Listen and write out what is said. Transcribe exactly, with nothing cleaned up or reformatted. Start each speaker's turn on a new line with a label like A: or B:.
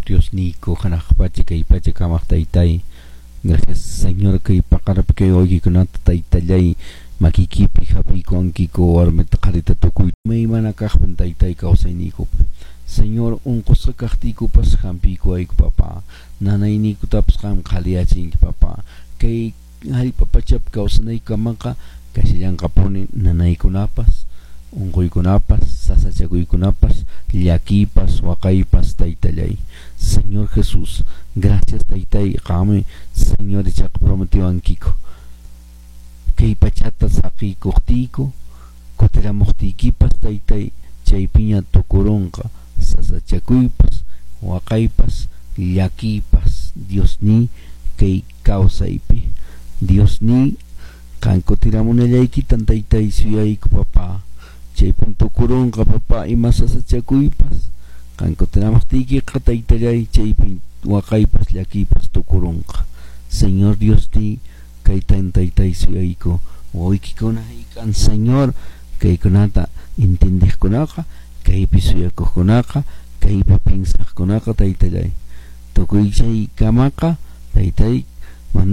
A: Dios nico hanaqpacha kaypacha kamaq taytay. Gracias Señor kay paqarap kay oygikunata taytallay makikipi hapiku ankiku warmita qarita tukuy maymana kaqpan taytay kawsayniikupi. Señor unqusqa kaqtiykupas hampiku ayku papa nanayniykutapas qam qhaliyachinki papa kay hallp'apachap kawsanaykamaqa kashallanqapuni nanaykunapas unquykunapas sasachakuykunapas llakipas waqaypas taytallay. Señor Jesús, gracias taytay qami Señor chaq prometiwankiku kay pachata saqiykuqtiyku kutiramuqtiykipas taytay chaypiña tukurunqa sasachakuypas waqaypas llakipas Diosni kay kawsaypi Diosni kan kutiramunallaykitan taytay suyayku papa chaypin tukurunqa papa ima sasachakuypas kan kutiramuqtiykiqa taytallay chaypin waqaypas llakipas tukurunqa. Señor Diosni kaytan taytay suyayku wawiykikuna haykan Señor kaykunata intindiqkunaqa kaypi suyakuqkunaqa kaypi pinsaqkunaqa taytallay tukuy chay kamaqa taytay